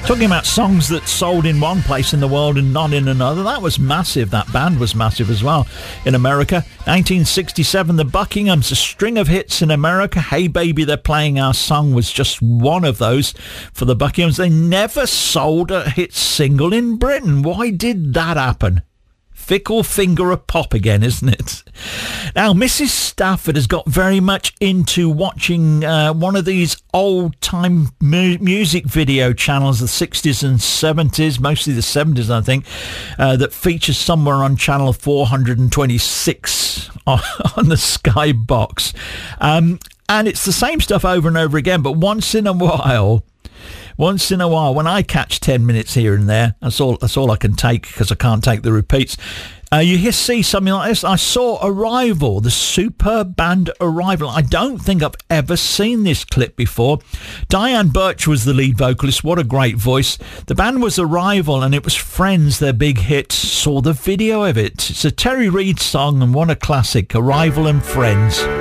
Talking about songs that sold in one place in the world and not in another, that was massive. That band was massive as well in America. 1967, the Buckinghams, a string of hits in America. Hey Baby, They're Playing Our Song was just one of those for the Buckinghams. They never sold a hit single in Britain. Why did that happen? Fickle finger of pop again, isn't it? Now, Mrs. Stafford has got very much into watching one of these old-time music video channels, the 60s and 70s, mostly the 70s, I think, that features somewhere on channel 426 on the Sky box. And it's the same stuff over and over again, but once in a while, when I catch 10 minutes here and there, that's all I can take, because I can't take the repeats. You see something like this. I saw Arrival, the superb band Arrival. I don't think I've ever seen this clip before. Diane Birch was the lead vocalist. What a great voice. The band was Arrival, and it was Friends, their big hit. Saw the video of it. It's a Terry Reid song, and what a classic, Arrival and Friends.